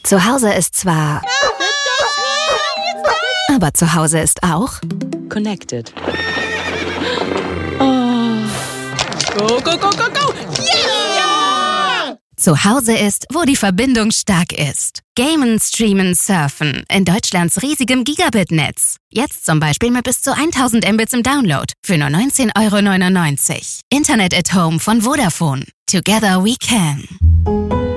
Zu Hause ist zwar... Aber zu Hause ist auch... Connected. Oh. Go, go, go, go, go! Yeah! Zu Hause ist, wo die Verbindung stark ist. Gamen, streamen, surfen. In Deutschlands riesigem Gigabit-Netz. Jetzt zum Beispiel mit bis zu 1000 Mbits im Download. Für nur 19,99 €. Internet at Home von Vodafone. Together we can.